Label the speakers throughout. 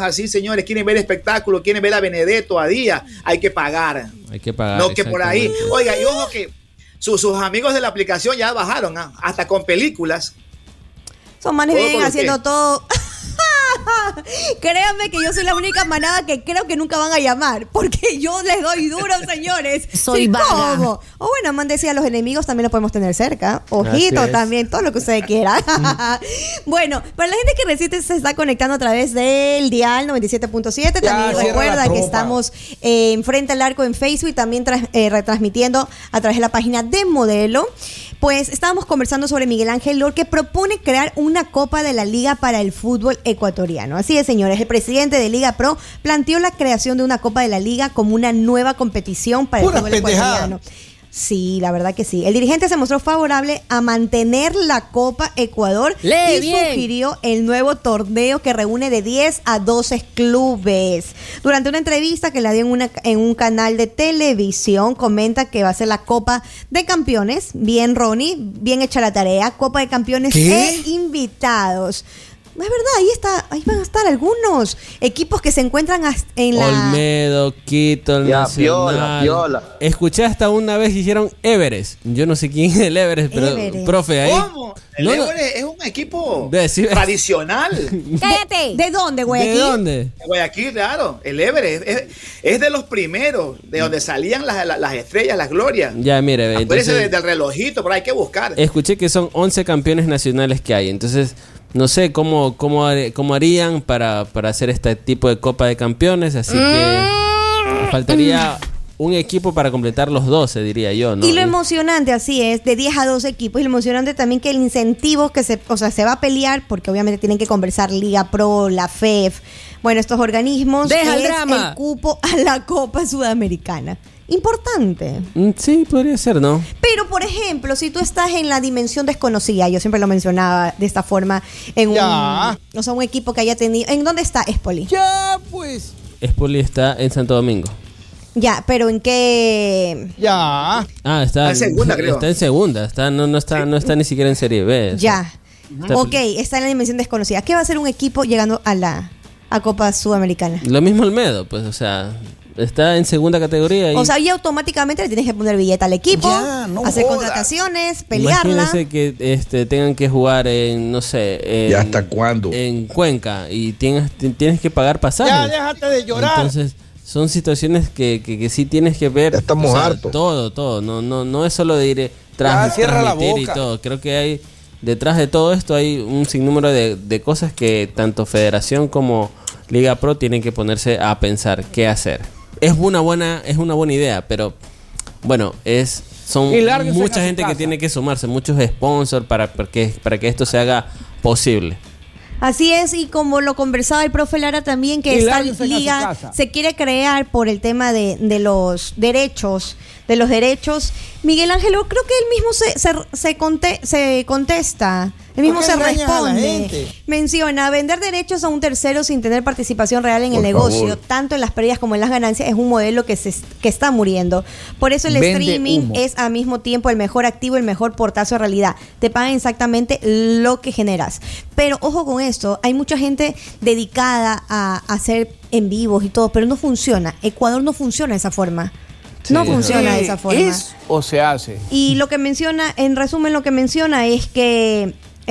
Speaker 1: así, señores, quieren ver espectáculo, quieren ver a Benedetto, a Díaz, hay que pagar. No que por ahí. Oiga, y ojo que sus amigos de la aplicación ya bajaron, hasta con películas.
Speaker 2: Son manes vienen haciendo todo. Créanme que yo soy la única manada que creo que nunca van a llamar, porque yo les doy duro, señores.
Speaker 3: Soy vaga.
Speaker 2: O bueno, man decía, los enemigos también los podemos tener cerca. Ojito también, todo lo que ustedes quieran. Bueno, para la gente que recién se está conectando a través del dial 97.7, también recuerda que estamos enfrente al arco en Facebook y también retransmitiendo a través de la página de Modelo. Pues estábamos conversando sobre Miguel Ángel Lor, que propone crear una Copa de la Liga para el fútbol ecuatoriano. Así es, señores, el presidente de Liga Pro planteó la creación de una Copa de la Liga como una nueva competición para el fútbol ecuatoriano. Sí, la verdad que sí. El dirigente se mostró favorable a mantener la Copa Ecuador sugirió el nuevo torneo que reúne de 10 a 12 clubes. Durante una entrevista que la dio en un canal de televisión, comenta que va a ser la Copa de Campeones. Bien, Ronnie, bien hecha la tarea. Copa de Campeones e invitados. Es verdad, ahí van a estar algunos equipos que se encuentran en la...
Speaker 4: Olmedo, Quito, el Nacional. Piola. Escuché hasta una vez que dijeron Everest. Yo no sé quién es el Everest, pero
Speaker 2: Everest.
Speaker 4: Profe, ahí...
Speaker 1: ¿Cómo? El Everest es un equipo tradicional.
Speaker 2: ¡Cállate! ¿De dónde, Guayaquil?
Speaker 4: ¿De dónde?
Speaker 1: De Guayaquil, claro. El Everest es de los primeros, de donde salían las estrellas, las glorias.
Speaker 4: Ya, mire.
Speaker 1: Acuérdense del relojito, pero hay que buscar.
Speaker 4: Escuché que son 11 campeones nacionales que hay, entonces... No sé cómo harían para hacer este tipo de Copa de Campeones, así que faltaría un equipo para completar los 12, diría yo, ¿no?
Speaker 2: Y lo emocionante, así es, de 10 a 12 equipos, y lo emocionante también que el incentivo que se va a pelear, porque obviamente tienen que conversar Liga Pro, la FEF, bueno, estos organismos,
Speaker 3: ¡deja el
Speaker 2: es
Speaker 3: drama!
Speaker 2: El cupo a la Copa Sudamericana. Importante.
Speaker 4: Sí, podría ser, ¿no?
Speaker 2: Pero, por ejemplo, si tú estás en la dimensión desconocida, yo siempre lo mencionaba de esta forma, un equipo que haya tenido... ¿En dónde está Espoli?
Speaker 5: Ya, pues.
Speaker 4: Espoli está en Santo Domingo.
Speaker 2: Ya, pero ¿en qué...?
Speaker 4: Está
Speaker 1: en segunda, creo.
Speaker 4: Está en segunda, no está ni siquiera en Serie B.
Speaker 2: Ya. Está en la dimensión desconocida. ¿Qué va a hacer un equipo llegando a Copa Sudamericana?
Speaker 4: Lo mismo Olmedo, pues, o sea... Está en segunda categoría.
Speaker 2: Y automáticamente le tienes que poner billete al equipo, hacer contrataciones, pelearla.
Speaker 4: Imagínense que tengan que jugar en, no sé...
Speaker 6: ¿Y hasta cuándo?
Speaker 4: En Cuenca y tienes que pagar pasajes.
Speaker 5: Ya, déjate de llorar.
Speaker 4: Entonces, son situaciones que sí tienes que ver.
Speaker 6: Ya estamos hartos.
Speaker 4: Todo. No es solo de ir transmitir y todo. Creo que hay... Detrás de todo esto hay un sinnúmero de cosas que tanto Federación como Liga Pro tienen que ponerse a pensar qué hacer. Es una buena idea, pero bueno, son mucha gente que tiene que sumarse, muchos sponsors para que esto se haga posible.
Speaker 2: Así es, y como lo conversaba el profe Lara también, que esta liga se quiere crear por el tema de los derechos. Miguel Ángel, creo que él mismo se contesta, él mismo se responde. Menciona, vender derechos a un tercero sin tener participación real en el negocio, tanto en las pérdidas como en las ganancias, es un modelo que está muriendo. Por eso el streaming es al mismo tiempo el mejor activo, el mejor portazo de realidad. Te pagan exactamente lo que generas. Pero ojo con esto, hay mucha gente dedicada a hacer en vivos y todo, pero no funciona. Ecuador no funciona de esa forma. No funciona de esa forma.
Speaker 5: ¿Es o se hace?
Speaker 2: Y lo que menciona, en resumen, es que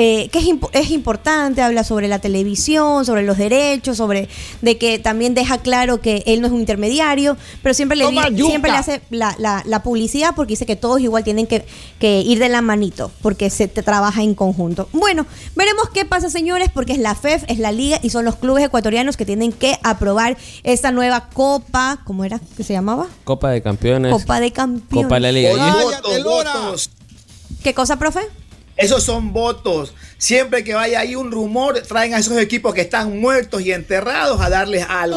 Speaker 2: es importante, habla sobre la televisión, sobre los derechos, de que también deja claro que él no es un intermediario, pero siempre le hace la publicidad, porque dice que todos igual tienen que ir de la manito, porque se trabaja en conjunto. Bueno, veremos qué pasa, señores, porque es la FEF, es la Liga y son los clubes ecuatorianos que tienen que aprobar esta nueva Copa. ¿Cómo era que se llamaba?
Speaker 4: Copa de Campeones.
Speaker 2: Copa de Campeones.
Speaker 4: Copa de la Liga.
Speaker 1: Votos.
Speaker 2: ¿Qué cosa, profe?
Speaker 1: Esos son votos. Siempre que vaya ahí un rumor, traen a esos equipos que están muertos y enterrados a darles algo.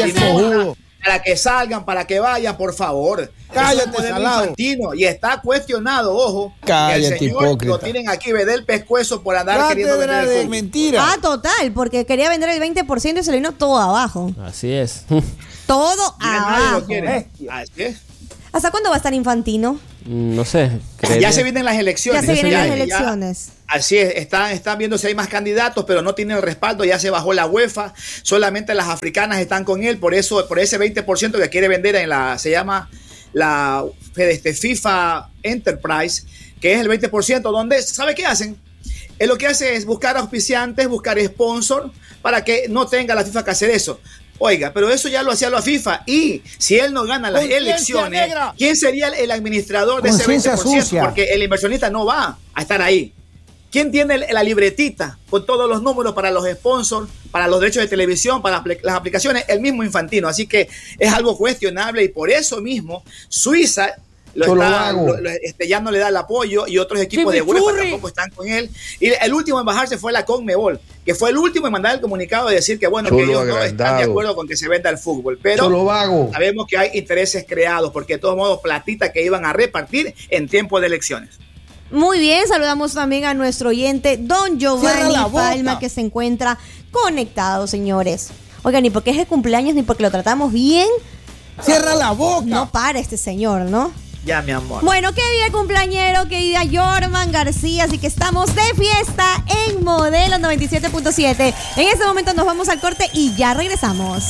Speaker 1: Para que salgan, para que vayan, por favor.
Speaker 5: Cállate, salado.
Speaker 1: Y está cuestionado, ojo.
Speaker 5: Cállate,
Speaker 1: el señor
Speaker 5: hipócrita.
Speaker 1: Lo tienen aquí, ve del pescuezo por andar queriendo vender el
Speaker 5: mentira.
Speaker 2: Total, porque quería vender el 20% y se le vino todo abajo.
Speaker 4: Así es.
Speaker 2: Todo abajo.
Speaker 1: Así es.
Speaker 2: ¿Hasta cuándo va a estar Infantino?
Speaker 4: No sé.
Speaker 1: Ya se vienen las elecciones.
Speaker 2: Ya se vienen las elecciones.
Speaker 1: Así es, están viendo si hay más candidatos, pero no tienen el respaldo. Ya se bajó la UEFA, solamente las africanas están con él, por ese 20% que quiere vender se llama la FIFA Enterprise, que es el 20%, donde, ¿sabe qué hacen? Lo que hace es buscar auspiciantes, buscar sponsor, para que no tenga la FIFA que hacer eso. Oiga, pero eso ya lo hacía la FIFA, y si él no gana las elecciones, ¿quién sería el administrador de ese 20%? Sucia. Porque el inversionista no va a estar ahí. ¿Quién tiene la libretita con todos los números para los sponsors, para los derechos de televisión, para las aplicaciones? El mismo Infantino. Así que es algo cuestionable, y por eso mismo Suiza ya no le da el apoyo, y otros equipos de UEFA tampoco están con él. Y el último en bajarse fue la CONMEBOL, que fue el último en mandar el comunicado de decir que bueno, que ellos no están de acuerdo con que se venda el fútbol. Pero sabemos que hay intereses creados, porque de todos modos platita que iban a repartir en tiempo de elecciones.
Speaker 2: Muy bien, saludamos también a nuestro oyente, don Giovanni Palma, que se encuentra conectado, señores. Oigan, ni porque es el cumpleaños, ni porque lo tratamos bien.
Speaker 5: ¡Cierra la boca!
Speaker 2: No para este señor, ¿no?
Speaker 1: Ya, mi amor.
Speaker 2: Bueno, qué día cumpleañero, qué día Jorman García, así que estamos de fiesta en Modelo 97.7. En este momento nos vamos al corte y ya regresamos.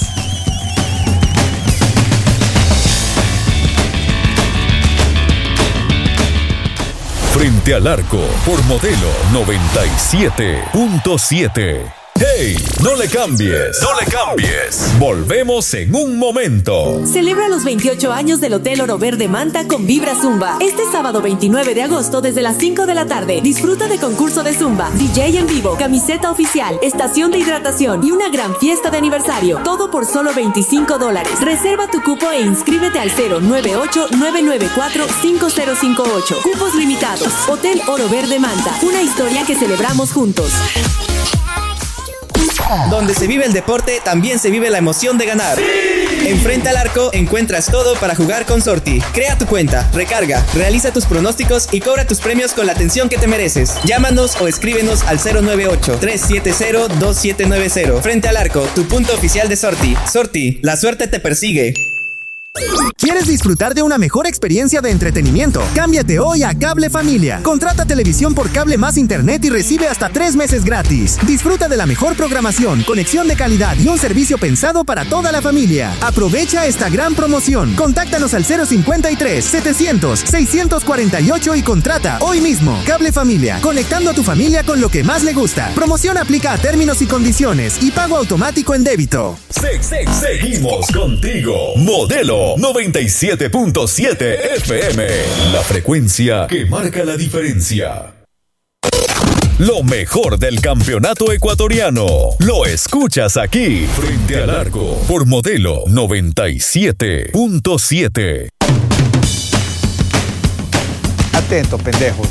Speaker 3: Frente al Arco por Modelo 97.7. ¡Hey! ¡No le cambies! ¡No le cambies! Volvemos en un momento.
Speaker 6: Celebra los 28 años del Hotel Oro Verde Manta con Vibra Zumba. Este sábado 29 de agosto desde las 5 de la tarde. Disfruta de concurso de Zumba, DJ en vivo, camiseta oficial, estación de hidratación y una gran fiesta de aniversario. Todo por solo $25. Reserva tu cupo e inscríbete al 098-994-5058. Cupos limitados. Hotel Oro Verde Manta. Una historia que celebramos juntos.
Speaker 7: Donde se vive el deporte, también se vive la emoción de ganar. ¡Sí! En Frente al Arco encuentras todo para jugar con Sorti. Crea tu cuenta, recarga, realiza tus pronósticos y cobra tus premios con la atención que te mereces. Llámanos o escríbenos al 098-370-2790. Frente al Arco, tu punto oficial de Sorti. Sorti, la suerte te persigue.
Speaker 8: ¿Quieres disfrutar de una mejor experiencia de entretenimiento? Cámbiate hoy a Cable Familia. Contrata televisión por cable más internet y recibe hasta 3 meses gratis. Disfruta de la mejor programación, conexión de calidad y un servicio pensado para toda la familia. Aprovecha esta gran promoción. Contáctanos al 053-700-648 y contrata hoy mismo. Cable Familia, conectando a tu familia con lo que más le gusta. Promoción aplica a términos y condiciones y pago automático en débito.
Speaker 3: Seguimos contigo. Modelo 97.7 FM. La frecuencia que marca la diferencia. Lo mejor del campeonato ecuatoriano lo escuchas aquí. Frente al Arco por Modelo 97.7.
Speaker 5: Atentos, pendejos.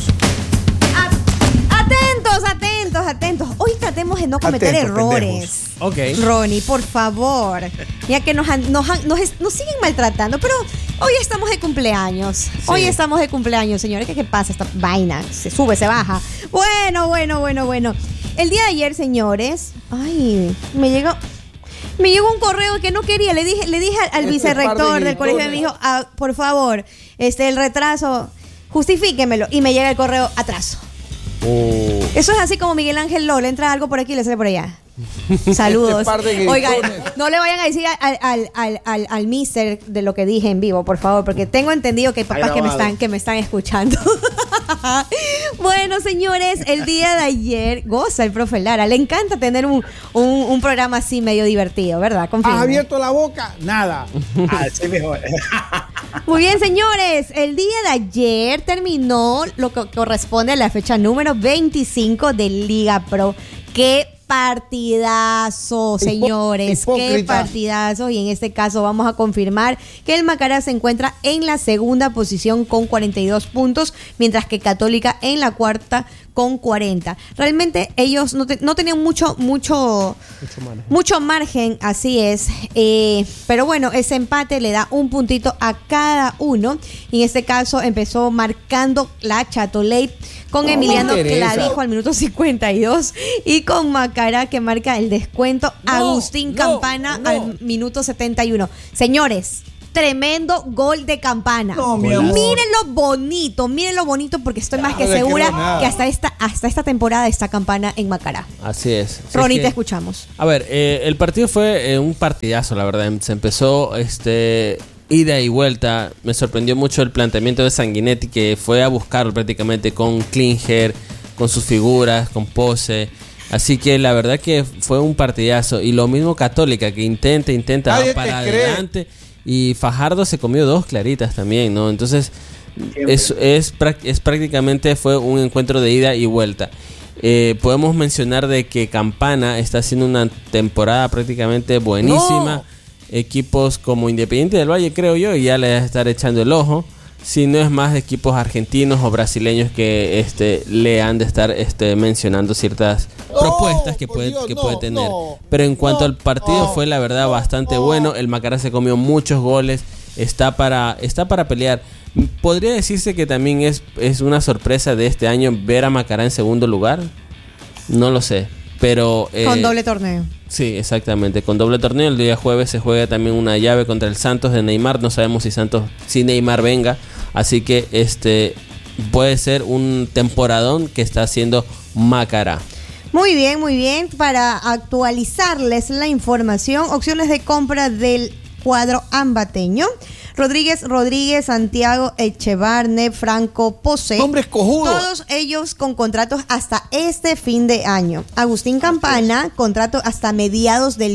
Speaker 2: Atentos. Hoy tratemos de no cometer errores.
Speaker 4: Ok.
Speaker 2: Ronnie, por favor. Ya que nos siguen maltratando, pero hoy estamos de cumpleaños. Sí. Hoy estamos de cumpleaños, señores. ¿Qué pasa? Esta vaina se sube, se baja. Bueno. El día de ayer, señores, me llegó un correo que no quería. Le dije al vicerrector del colegio, me dijo, por favor, el retraso, justifíquemelo. Y me llega el correo atraso. Eso es así como Miguel Ángel Lola, entra algo por aquí y le sale por allá. Saludos. Oigan, no le vayan a decir al mister de lo que dije en vivo, por favor, porque tengo entendido que hay papás que me están escuchando. Bueno, señores, el día de ayer goza el profe Lara. Le encanta tener un programa así medio divertido, ¿verdad? Confirmo.
Speaker 5: ¿Has abierto la boca? Nada.
Speaker 1: Así mejor.
Speaker 2: Muy bien, señores. El día de ayer terminó lo que corresponde a la fecha número 25 de Liga Pro. ¡Qué partidazo, señores! ¡Qué partidazo! Y en este caso vamos a confirmar que el Macará se encuentra en la segunda posición con 42 puntos, mientras que Católica en la cuarta con 40. Realmente ellos no tenían mucho margen, así es. Pero bueno, ese empate le da un puntito a cada uno. Y en este caso empezó marcando la Chatolet con Emiliano Clavijo al minuto 52 y con Macará que marca el descuento. Agustín Campana al minuto 71. Señores, tremendo gol de Campana. No, miren lo bonito porque estoy más que segura que hasta esta temporada está Campana en Macará.
Speaker 4: Así es.
Speaker 2: Ronnie, te escuchamos.
Speaker 4: A ver, el partido fue un partidazo, la verdad. Se empezó ida y vuelta. Me sorprendió mucho el planteamiento de Sanguinetti, que fue a buscarlo prácticamente con Klinger, con sus figuras, con Pose. Así que la verdad que fue un partidazo. Y lo mismo Católica, que intenta para adelante. Y Fajardo se comió 2 claritas también, ¿no? Entonces es prácticamente fue un encuentro de ida y vuelta. Podemos mencionar de que Campana está haciendo una temporada prácticamente buenísima. Equipos como Independiente del Valle, creo yo, y ya le va a estar echando el ojo. Si no es más equipos argentinos o brasileños que le han de estar mencionando ciertas propuestas que puede tener. Pero en cuanto al partido fue la verdad bastante bueno. El Macará se comió muchos goles. Está para pelear. ¿Podría decirse que también es una sorpresa de este año ver a Macará en segundo lugar? No lo sé. Pero
Speaker 2: con doble torneo.
Speaker 4: Sí, exactamente, con doble torneo. El día jueves se juega también una llave contra el Santos de Neymar. No sabemos si Neymar venga. Así que puede ser un temporadón que está haciendo Macará.
Speaker 2: Muy bien. Para actualizarles la información, opciones de compra del cuadro ambateño: Rodríguez, Santiago, Echevarne, Franco, Pose.
Speaker 5: Hombres cojudos.
Speaker 2: Todos ellos con contratos hasta este fin de año. Agustín Campana, contrato hasta mediados del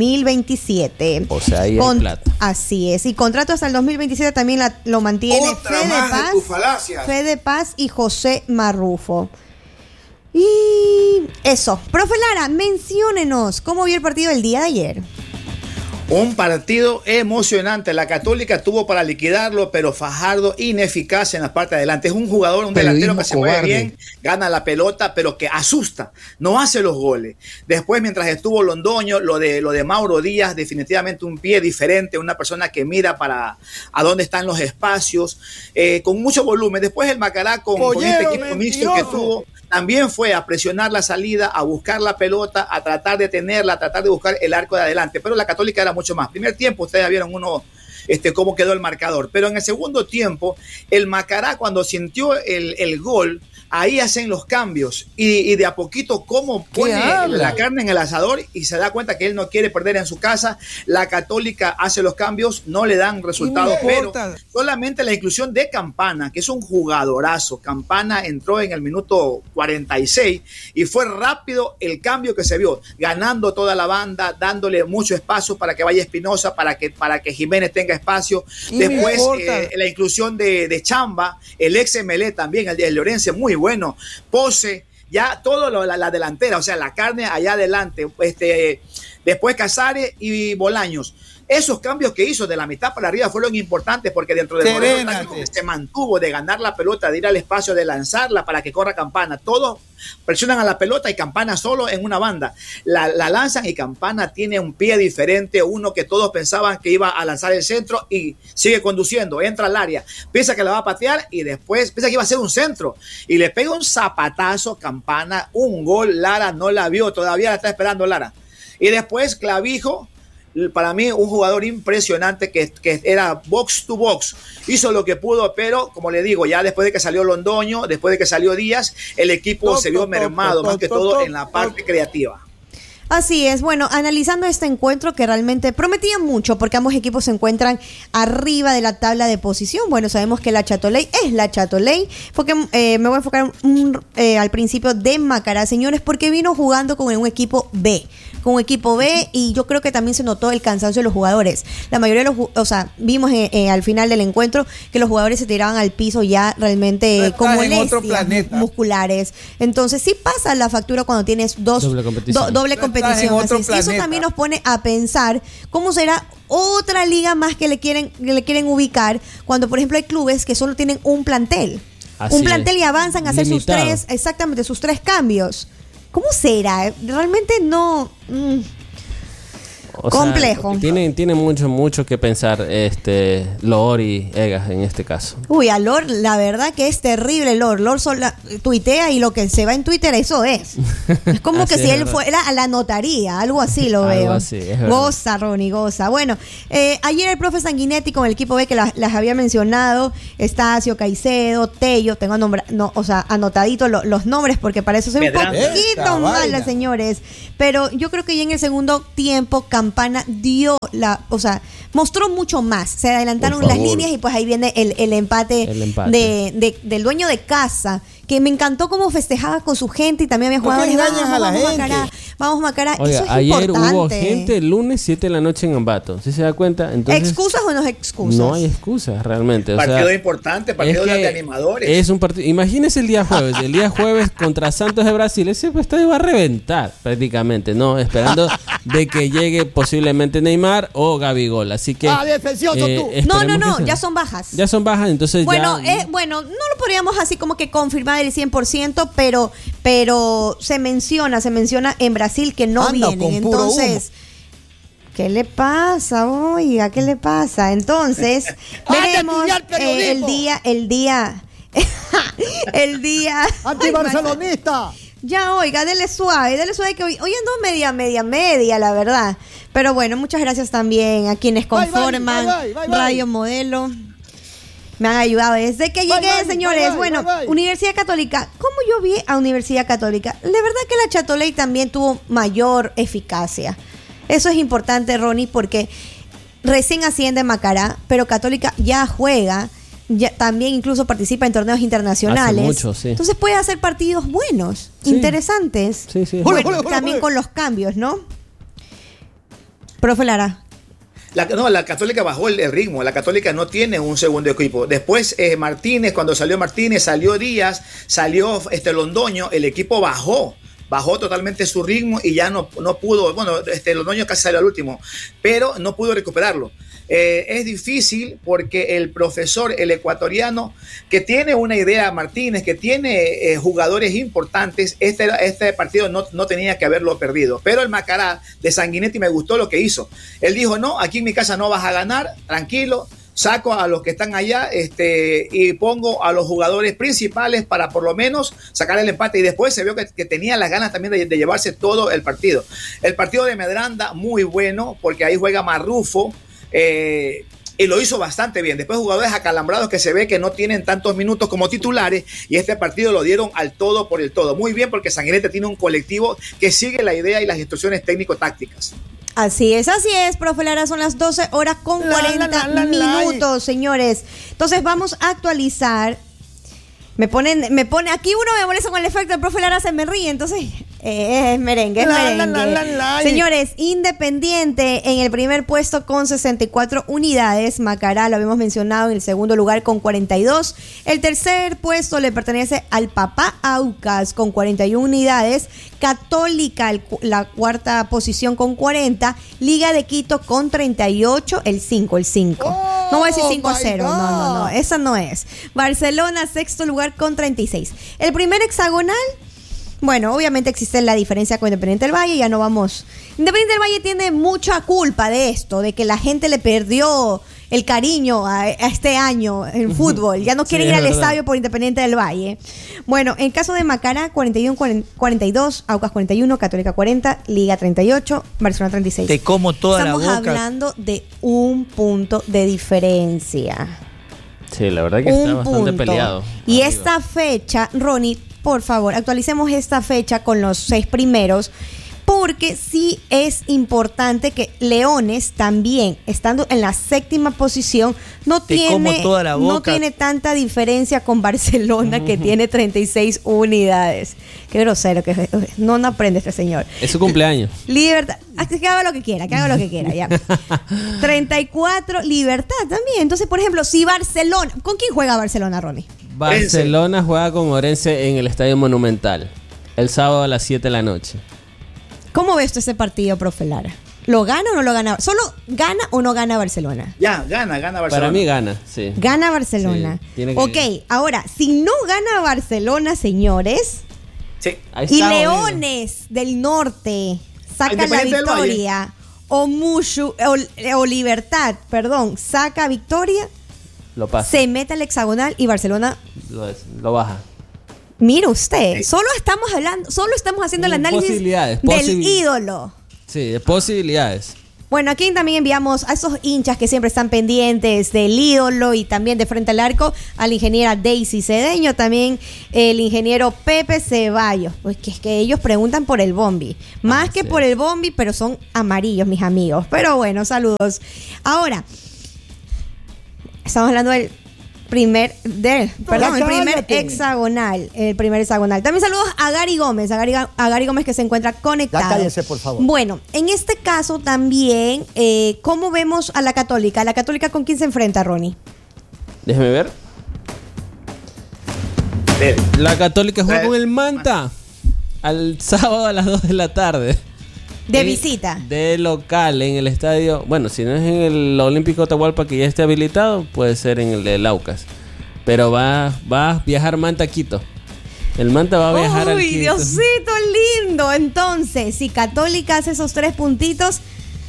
Speaker 2: 2027.
Speaker 4: O sea, ahí hay plata.
Speaker 2: Así es. Y contrato hasta el 2027 también lo mantiene Fede Paz y José Marrufo. Y eso. Profe Lara, menciónenos cómo vio el partido el día de ayer.
Speaker 1: Un partido emocionante. La Católica tuvo para liquidarlo, pero Fajardo ineficaz en la parte de adelante. Es un jugador, un delantero que se mueve bien, gana la pelota, pero que asusta, no hace los goles. Después, mientras estuvo Londoño, lo de Mauro Díaz, definitivamente un pie diferente, una persona que mira a dónde están los espacios, con mucho volumen. Después el Macará con este equipo mixto que tuvo, también fue a presionar la salida, a buscar la pelota, a tratar de tenerla, a tratar de buscar el arco de adelante. Pero la Católica era mucho más. Primer tiempo, ustedes ya vieron cómo quedó el marcador. Pero en el segundo tiempo, el Macará, cuando sintió el gol, ahí hacen los cambios y de a poquito cómo pone la carne en el asador y se da cuenta que él no quiere perder en su casa. La Católica hace los cambios, no le dan resultados, pero solamente la inclusión de Campana, que es un jugadorazo. Campana entró en el minuto 46 y fue rápido el cambio que se vio, ganando toda la banda, dándole mucho espacio para que vaya Espinosa, para que Jiménez tenga espacio. Después la inclusión de Chamba, el ex MLE también, el Llorense, muy bueno. Pose, ya todo la delantera, o sea, la carne allá adelante. Después Casares y Bolaños. Esos cambios que hizo de la mitad para arriba fueron importantes porque dentro del modelo táctico se mantuvo de ganar la pelota, de ir al espacio, de lanzarla para que corra Campana. Todos presionan a la pelota y Campana solo en una banda. La lanzan y Campana tiene un pie diferente, uno que todos pensaban que iba a lanzar el centro y sigue conduciendo, entra al área, piensa que la va a patear y después piensa que iba a ser un centro y le pega un zapatazo Campana, un gol. Lara no la vio, todavía la está esperando Lara. Y después Clavijo, para mí un jugador impresionante que era box to box, hizo lo que pudo, pero como le digo, ya después de que salió Londoño, después de que salió Díaz, el equipo se vio mermado más que todo en la parte creativa.
Speaker 2: Así es, bueno, analizando este encuentro que realmente prometía mucho porque ambos equipos se encuentran arriba de la tabla de posición. Bueno, sabemos que la Chatoley es la Chatoley, porque me voy a enfocar al principio de Macará, señores, porque vino jugando con un equipo B. Y yo creo que también se notó el cansancio de los jugadores. La mayoría de vimos al final del encuentro que los jugadores se tiraban al piso ya realmente con molestias musculares. Entonces sí pasa la factura cuando tienes doble competición. Eso también nos pone a pensar cómo será otra liga más que le quieren ubicar cuando, por ejemplo, hay clubes que solo tienen un plantel. Y avanzan a hacer limitado. sus tres cambios. ¿Cómo será? Realmente no. complejo.
Speaker 4: Tiene mucho que pensar Lor y Egas en este caso.
Speaker 2: Uy, a Lor, la verdad que es terrible Lor. Lor tuitea y lo que se va en Twitter, eso es. Es como que si él fuera a la notaría, algo así lo veo.
Speaker 4: Así, es
Speaker 2: goza, Ronnie, goza. Bueno, ayer el profe Sanguinetti con el equipo B que las había mencionado, Estacio, Caicedo, Tello, tengo anotadito los nombres porque para eso soy un poquito mala, señores. Pero yo creo que ya en el segundo tiempo Campana mostró mucho más. Se adelantaron las líneas y pues ahí viene el empate del dueño de casa, que me encantó cómo festejaba con su gente y también había jugadores. Vamos Macará.
Speaker 4: Oiga,
Speaker 2: eso es
Speaker 4: ayer
Speaker 2: importante.
Speaker 4: Hubo gente el lunes 7 de la noche en Ambato. ¿Sí se da cuenta? Entonces,
Speaker 2: ¿excusas o no es excusas?
Speaker 4: No hay excusas realmente.
Speaker 1: Partido importante, partido de animadores.
Speaker 4: Es un partido. Imagínese el día jueves. El día jueves contra Santos de Brasil. Ese estadio va a reventar prácticamente, ¿no? Esperando de que llegue posiblemente Neymar o Gabigol. Así que.
Speaker 5: Defensioso tú.
Speaker 2: No, ya son bajas.
Speaker 4: Ya son bajas, entonces
Speaker 2: no lo podríamos así como que confirmar el 100%, pero se menciona en Brasil que no vienen. Entonces, ¿qué le pasa? Oiga, ¿qué le pasa? Entonces, veremos el día
Speaker 5: antibarcelonista.
Speaker 2: Ya, oiga, dele suave que hoy ando media, la verdad. Pero bueno, muchas gracias también a quienes conforman Radio Modelo. Me han ayudado desde que llegué, señores. Universidad Católica. ¿Cómo yo vi a Universidad Católica? De verdad que la Chatoley también tuvo mayor eficacia. Eso es importante, Ronnie, porque recién asciende Macará, pero Católica ya juega, ya también incluso participa en torneos internacionales.
Speaker 4: Hace mucho, sí.
Speaker 2: Entonces puede hacer partidos buenos, interesantes.
Speaker 4: Sí.
Speaker 2: Bueno, también con los cambios, ¿no? Profe Lara.
Speaker 1: La Católica bajó el ritmo. La Católica no tiene un segundo equipo. Después Martínez, cuando salió Martínez, salió Díaz, salió Londoño, el equipo bajó totalmente su ritmo y ya no pudo. Bueno, Londoño casi salió al último, pero no pudo recuperarlo. Es difícil porque el profesor, el ecuatoriano, que tiene una idea, Martínez, que tiene jugadores importantes, este partido no tenía que haberlo perdido. Pero el Macará de Sanguinetti me gustó lo que hizo. Él dijo, no, aquí en mi casa no vas a ganar, tranquilo, saco a los que están allá y pongo a los jugadores principales para por lo menos sacar el empate. Y después se vio que tenía las ganas también de llevarse todo el partido. El partido de Medranda, muy bueno, porque ahí juega Marrufo, y lo hizo bastante bien. Después jugadores acalambrados que se ve que no tienen tantos minutos como titulares, y este partido lo dieron al todo por el todo. Muy bien, porque Sanguinetti tiene un colectivo que sigue la idea y las instrucciones técnico-tácticas.
Speaker 2: Así es, profe Lara, son las 12 horas con 40 minutos, señores. Entonces vamos a actualizar. Me pone, aquí uno me molesta con el efecto, el profe Lara se me ríe, entonces es merengue. Señores, Independiente en el primer puesto con 64 unidades, Macará lo habíamos mencionado en el segundo lugar con 42, el tercer puesto le pertenece al Papá Aucas con 41 unidades, Católica la cuarta posición con 40, Liga de Quito con 38, el 5. No voy a decir 5-0, no, esa no es. Barcelona, sexto lugar con 36. El primer hexagonal, bueno, obviamente existe la diferencia con Independiente del Valle, ya no vamos. Independiente del Valle tiene mucha culpa de esto, de que la gente le perdió el cariño a este año en fútbol. Ya no quieren ir al estadio por Independiente del Valle. Bueno, en caso de Macará, 42, Aucas 41, Católica 40, Liga 38, Barcelona 36.
Speaker 9: Te como toda la boca.
Speaker 2: Estamos hablando de un punto de diferencia.
Speaker 4: Sí, la verdad que está bastante peleado.
Speaker 2: Y esta fecha, Ronnie, por favor, actualicemos esta fecha con los 6 primeros, porque sí es importante que Leones también, estando en la séptima posición, no tiene tanta diferencia con Barcelona, que tiene 36 unidades. Qué grosero, no aprende este señor.
Speaker 4: Es su cumpleaños.
Speaker 2: Libertad, que haga lo que quiera, ya. 34, Libertad también. Entonces, por ejemplo, si Barcelona, ¿con quién juega Barcelona, Ronnie?
Speaker 4: Barcelona juega con Orense en el Estadio Monumental, el sábado a las 7 de la noche.
Speaker 2: ¿Cómo ves tú ese partido, profe Lara? ¿Lo gana o no lo gana? ¿Solo gana o no gana Barcelona?
Speaker 1: Ya, gana Barcelona.
Speaker 4: Para mí gana, sí.
Speaker 2: Gana Barcelona. Sí, ok, ahora, si no gana Barcelona, señores,
Speaker 1: sí.
Speaker 2: Y Leones del Norte saca la victoria, o Libertad, saca victoria,
Speaker 4: lo pasa.
Speaker 2: Se mete al hexagonal y Barcelona
Speaker 4: lo baja.
Speaker 2: Mira usted, solo estamos haciendo el análisis del ídolo.
Speaker 4: Sí, de posibilidades.
Speaker 2: Bueno, aquí también enviamos a esos hinchas que siempre están pendientes del ídolo y también de frente al arco a la ingeniera Daisy Cedeño, también el ingeniero Pepe Ceballos. Pues que es que ellos preguntan por el bombi, más que por el bombi, pero son amarillos, mis amigos. Pero bueno, saludos. Ahora, estamos hablando del primer hexagonal. También saludos a Gary Gómez, que se encuentra conectado.
Speaker 5: Ya cállese, por favor.
Speaker 2: Bueno, en este caso también, ¿cómo vemos a la Católica? ¿La Católica con quién se enfrenta, Ronnie?
Speaker 4: Déjeme ver. La Católica juega con el Manta al sábado a las 2 de la tarde.
Speaker 2: De visita.
Speaker 4: De local en el estadio. Bueno, si no es en el Olímpico Atahualpa que ya esté habilitado, puede ser en el de Laucas. Pero va a viajar Manta a Quito. El Manta va a viajar al Quito.
Speaker 2: ¡Uy, Diosito lindo! Entonces, si Católica hace esos 3 puntitos,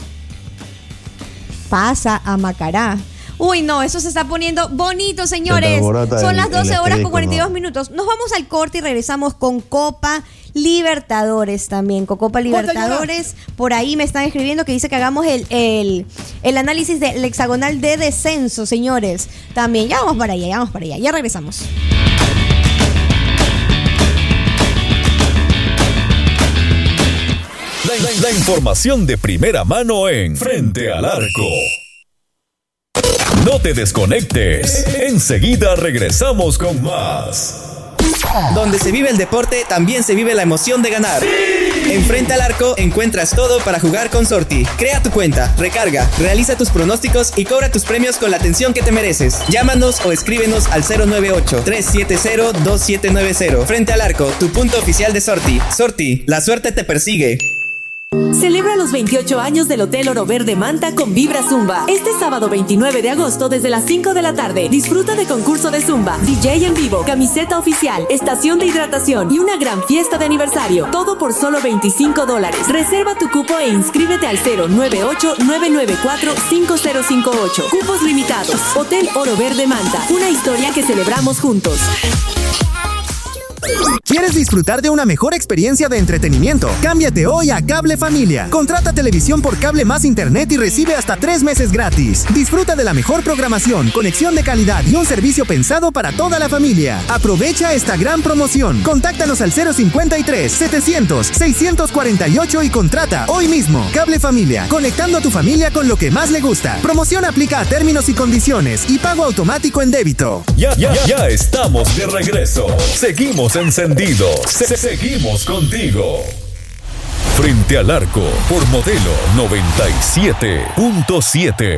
Speaker 2: pasa a Macará. Uy, no, eso se está poniendo bonito, señores. Son las 12 horas con 42 minutos. Nos vamos al corte y regresamos con Copa Libertadores también. Con Copa Libertadores, por ahí me están escribiendo que dice que hagamos el análisis del hexagonal de descenso, señores. También, ya vamos para allá. Ya regresamos.
Speaker 3: La información de primera mano en Frente al Arco. No te desconectes. Enseguida regresamos con más.
Speaker 7: Donde se vive el deporte, también se vive la emoción de ganar. ¡Sí! En Frente al Arco encuentras todo para jugar con Sorti. Crea tu cuenta, recarga, realiza tus pronósticos y cobra tus premios con la atención que te mereces. Llámanos o escríbenos al 098-370-2790. Frente al Arco, tu punto oficial de Sorti. Sorti, la suerte te persigue.
Speaker 6: Celebra los 28 años del Hotel Oro Verde Manta con Vibra Zumba. Este sábado 29 de agosto desde las 5 de la tarde. Disfruta de concurso de Zumba, DJ en vivo, camiseta oficial, estación de hidratación y una gran fiesta de aniversario. Todo por solo $25. Reserva tu cupo e inscríbete al 098-994-5058. Cupos limitados. Hotel Oro Verde Manta. Una historia que celebramos juntos.
Speaker 8: ¿Quieres disfrutar de una mejor experiencia de entretenimiento? Cámbiate hoy a Cable Familia. Contrata televisión por cable más internet y recibe hasta 3 meses gratis. Disfruta de la mejor programación, conexión de calidad y un servicio pensado para toda la familia. Aprovecha esta gran promoción. Contáctanos al 053-700-648 y contrata hoy mismo. Cable Familia, conectando a tu familia con lo que más le gusta. Promoción aplica a términos y condiciones y pago automático en débito.
Speaker 3: Ya estamos de regreso. Seguimos encendidos. Seguimos contigo. Frente al Arco por Modelo 97.7.